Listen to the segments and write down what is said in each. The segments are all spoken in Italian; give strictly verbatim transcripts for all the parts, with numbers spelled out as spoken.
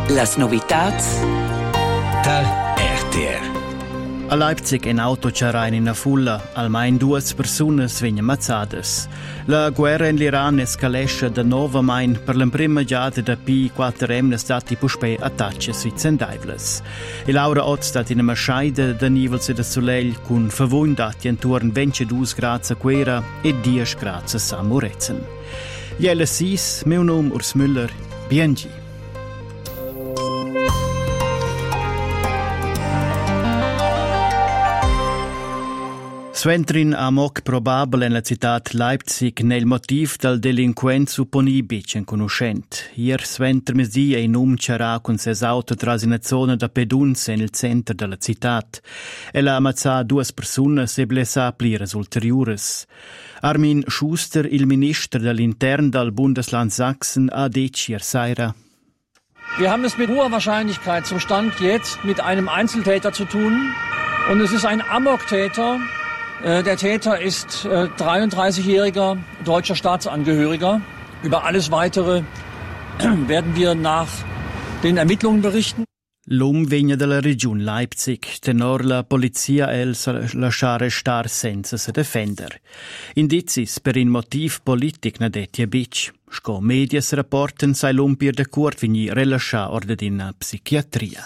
Las novitats dal R T R. A Leipzig in auto c'erain in a fulla, almain duas persunas vegnan mazzades. La guerra in l'Iran escalesce da nova main per l'emprima giada da P quattro M stati puspei attacce sui zendaivles. E Laura Ott stat in una scheide da nivelse da soleil cun favundati intorno ventidue gradi a quera e dieci gradi a Samurezen. Gli L S meu nome Urs Müller, B N G. Sventrin a moc probabile nella città Leipzig nel motiv del delinquent supponibile in conoscent. Ier sventr mesdi e num c'era con ses auto tras una zona da pedunze nel centro della città. E la ammazza due persone se blessa plires ulteriores. Armin Schuster, il ministro dell'Intern del Bundesland Sachsen, ha detto ier Seira. Wir haben es mit hoher Wahrscheinlichkeit zum Stand jetzt mit einem Einzeltäter zu tun. Und es ist ein Amoktäter. Der Täter ist äh, dreiunddreißigjähriger deutscher Staatsangehöriger. Über alles Weitere werden wir nach den Ermittlungen berichten. L'uomo vegna dalla regione Leipzig, tenor la polizia el sa lasciare star senza se defender. Indizis per in motiv politic na detti a bic. Sco medias rapporten sai l'uomo per de court vigni relascia ordine psichiatria.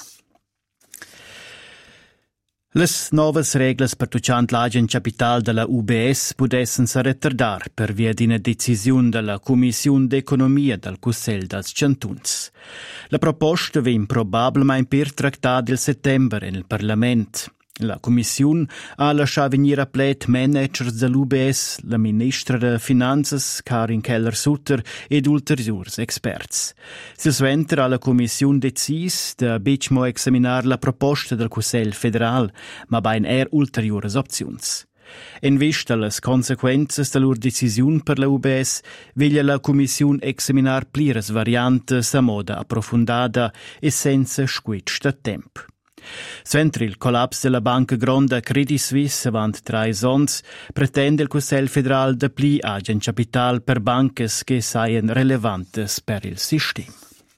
Les novas reglas per tuchant l'agent capital della U B S pudessen sa retardar per via d'ina decisiun della Commissione d'Economia del Cussel dels Chantuns. La proposta vem probabilmein per tractar il settembre in il Parlament. La Commissione ha lasciato venire a plet managers dell'U B S, la ministra de Finanzas, Karin Keller-Sutter, ed ulteriors experts. Si sventer alla Commissione decis de bicmo examinar la proposta del Cussel federal, ma bain er ulteriores opzions. In vista las consequences de lor decisiun per la U B S, veglia la Commissione examinar plires variantes a moda approfondada e senza squitch da temp. Sventri il collaps della banca gronda Credit Suisse avant trai ons, pretende il Cussel federal de pli agent capital per banches che saien relevantes per il sistema.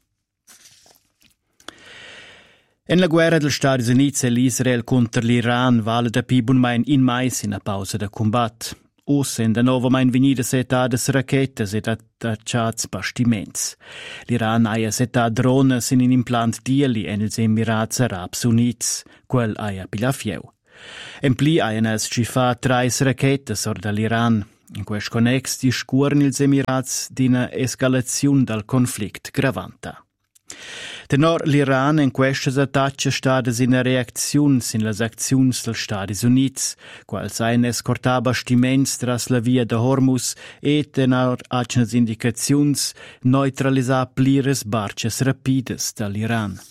En la guerra dels Stati Uniti e l'Israel contro l'Iran vale da pi bunmain in mais in a pausa da combat. Us en da nova main venida setades rachetes ed attacciats bastiments. L'Iran aia setad drones in un implant dieli en ils Emirats Arabs Units, quel aia pilafieu. En pli aia nes scifa trais rachetes or dall'Iran. In quest connex discuorn ils Emirats d'ina escalaziun dal conflict gravanta. Tenor l'Iran in queste attacce stades in reacziun sin las acziuns dels Stati Units, quals ein escortar bastiments tras la via de Hormuz e tenor acnes indicaziuns neutralisar plires barces rapides dall'Iran.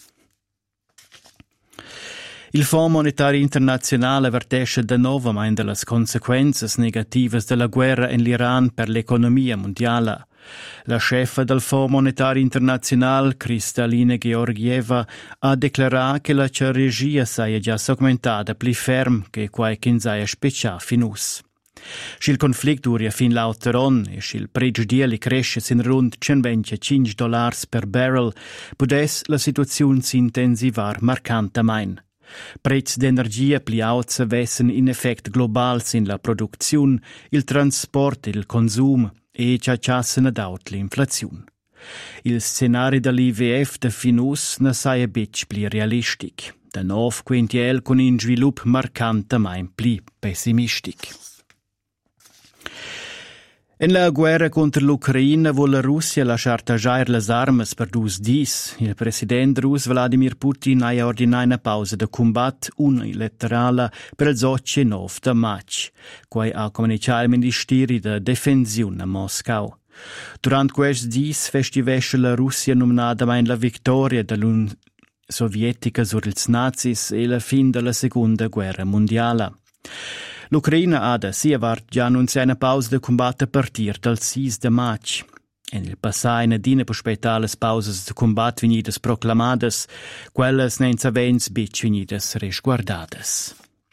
Il Fonds Monetario Internazionale avvertisce da nuovo mai delle conseguenze negative della guerra in l'Iran per l'economia mondiale. La chefa del Fonds Monetario Internazionale, Kristalina Georgieva, ha dichiarato che la regia sia già segmentata più ferm che qualche sia speciale finus. Se il conflitto dura fin l'autoron e se il prezzo dieli cresce in rund centoventicinque dollari per barrel, potesse la situazione si intensivar marcantemente. Prezzi d'energia pli alts vessen in effect global sin la produzione, il trasporto e il consum e ciaciassen ad aut l'inflazione. Il scenario dell'I V F de finus ne saia bic pli realistic, da nov quintiel con un svilup marcantemein pli pessimistic. En la guerra contro l'Ucraina vuol la Russia lasciar tagiar las armas per dus dis. Il president rus Vladimir Putin ha ordinat una pausa de combat unilaterala per il dodici e nove de maig, quai ha comunicat il Ministeri de Defensiun a Moscou. Durant quest dis festivesce la Russia nominadamein la victoria dell'Unione Sovietica sur ils nazis e la fin della Seconda Guerra Mondiala. L'Ucraina ha da sia vart già annunciato una pausa de combat a partir dal sei de maig. En il passà in adina puspetar las pausas de combat venidas proclamadas, quelles nenza vens bic venidas resguardadas.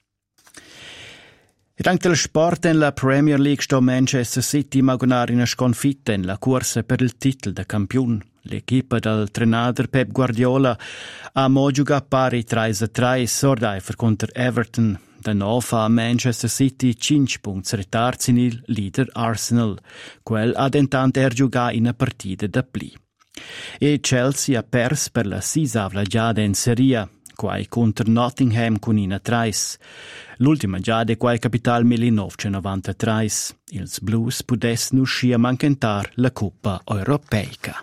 Ed anche il sport in la Premier League sto Manchester City magonar in una sconfitta in la corsa per il titolo da campione. L'equipa del trenader Pep Guardiola ha mo giugat pari tre a tre sordaifer contro Everton. Da no fa Manchester City cinque punti retards in il leader Arsenal. Quel ha dentant er giugar in una partita da pli. E Chelsea ha pers per la sisavla giada in Serie, quai contro Nottingham con ina trais. L'ultima giada quai capital millenovecentonovantatré. Ils Blues pudessero uscire a mancantar la Coppa Europeica.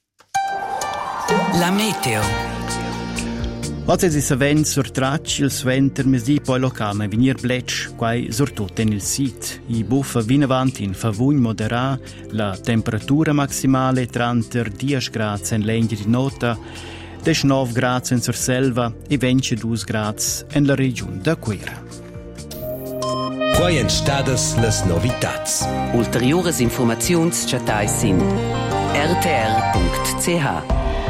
La meteo. Oggi si savent sur tracci il sventer mesi poi localme venir bletch, quai surtut in il sit. I buffa vin avanti in favugn moderà, la temperatura maximale trenta dieci gradi in legna di nota, diciannove gradi in Surselva e ventidue gradi in la regione da Quera. Quai en stadas las novitats. Ulteriores informaziuns chatai sin r t r punct c h.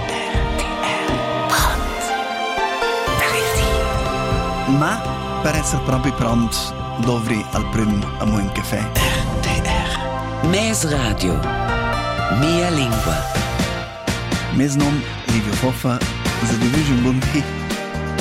Ma per essere proprio pronti dovrei al primo a un caffè. R T R. Mes Radio. Mia lingua. Mes nom Livio Foffa, the division buon